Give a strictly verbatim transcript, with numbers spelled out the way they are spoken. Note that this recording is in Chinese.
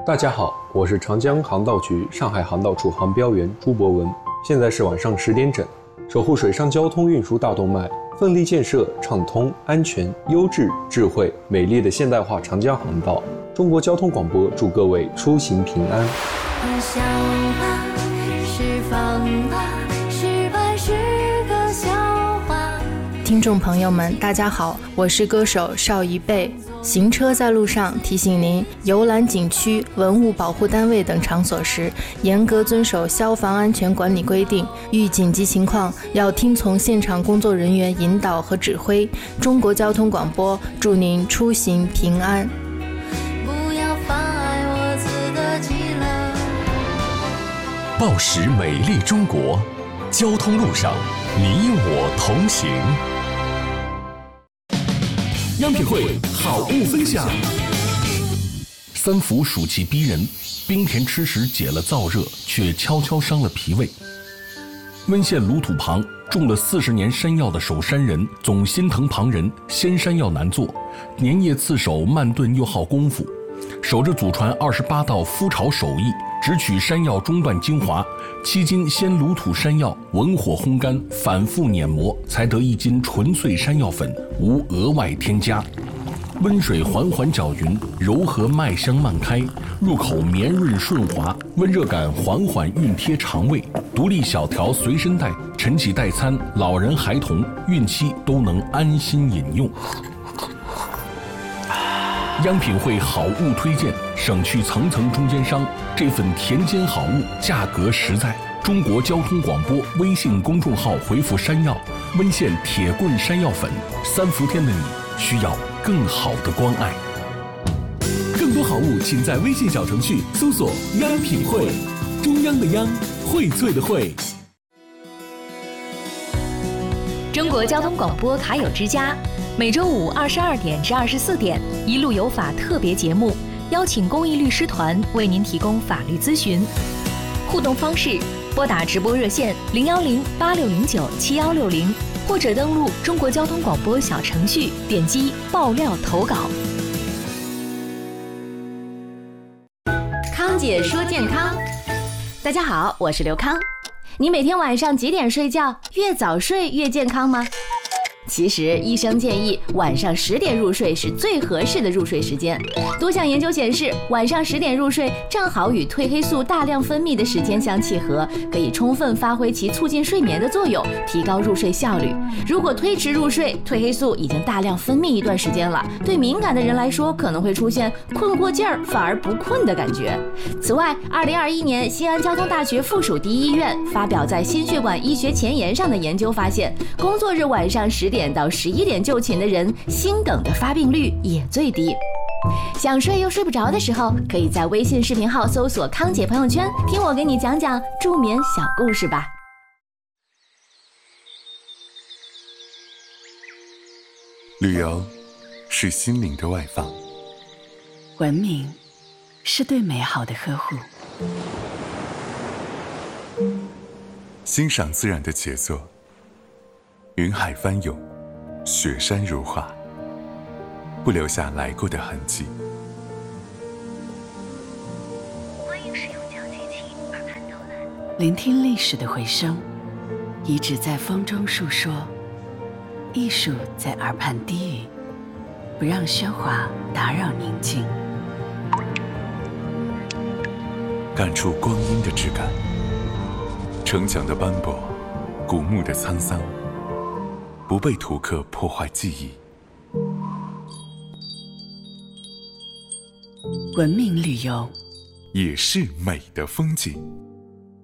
大家好，我是长江航道局上海航道处航标员朱博文。现在是晚上十点整，守护水上交通运输大动脉，奋力建设畅通、安全、优质、智慧、美丽的现代化长江航道。中国交通广播祝各位出行平安。 想啊，释放啊，失败是个笑话。 听众朋友们，大家好，我是歌手邵一贝。行车在路上，提醒您游览景区、文物保护单位等场所时，严格遵守消防安全管理规定，遇紧急情况要听从现场工作人员引导和指挥。中国交通广播祝您出行平安。 不要妨碍我自得其乐。 报时美丽中国，交通路上你我同行。 央品汇好物分享。三伏暑气逼人，冰甜吃食解了燥热，却悄悄伤了脾胃。温县鲁土旁种了四十年山药的守山人总心疼旁人，鲜山药难做，粘叶刺手慢炖又耗功夫，守着祖传二十八道麸炒手艺，只取山药中段精华，七斤鲜鲁土山药文火烘干，反复碾磨，才得一斤纯粹山药粉，无额外添加。温水缓缓搅匀，柔和麦香漫开，入口绵润顺滑，温热感缓缓熨贴肠胃。独立小条随身带，晨起代餐，老人孩童孕期都能安心饮用。央品汇好物推荐，省去层层中间商，这份田间好物价格实在。中国交通广播微信公众号回复山药，温县铁棍山药粉，三伏天的你需要更好的关爱。更多好物请在微信小程序搜索央品汇，中央的央，荟萃的荟。 中国交通广播卡友之家，每周五二十二点至二十四点，一路有法特别节目，邀请公益律师团为您提供法律咨询。互动方式：拨打直播热线零幺零八六零九七幺六零，或者登录中国交通广播小程序，点击爆料投稿。 康姐说健康，大家好，我是刘康。你每天晚上几点睡觉？越早睡越健康吗？其实医生建议晚上十点入睡是最合适的入睡时间。多项研究显示，晚上十点入睡正好与褪黑素大量分泌的时间相契合，可以充分发挥其促进睡眠的作用，提高入睡效率。如果推迟入睡，褪黑素已经大量分泌一段时间了，对敏感的人来说可能会出现困过劲儿反而不困的感觉。此外，二零二一年西安交通大学附属第一医院发表在《心血管医学前沿》上的研究发现，工作日晚上十点到十一点就寝的人，心梗的发病率也最低。想睡又睡不着的时候，可以在微信视频号搜索康姐朋友圈，听我给你讲讲助眠小故事吧。 旅游是心灵的外放， 文明是对美好的呵护， 欣赏自然的杰作，云海翻涌，雪山如画，不留下来过的痕迹。 欢迎使用讲机器耳畔导览，聆听历史的回声，遗址在风中述说，艺术在耳畔低语，不让喧哗打扰宁静。 感触光阴的质感，城墙的斑驳，古墓的沧桑，不被图刻破坏记忆。 文明旅游也是美的风景。